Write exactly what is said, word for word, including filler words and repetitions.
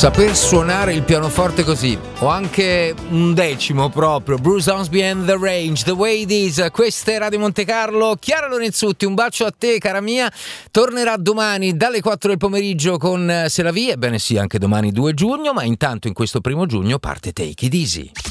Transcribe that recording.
Saper suonare il pianoforte così, o anche un decimo proprio. Bruce Hornsby and the Range, The Way It Is. Questa è Radio Monte Carlo. Chiara Lorenzutti, un bacio a te, cara mia. Tornerà domani dalle quattro del pomeriggio con Se la Vie. Ebbene sì, anche domani due giugno, ma intanto in questo primo giugno parte Take It Easy.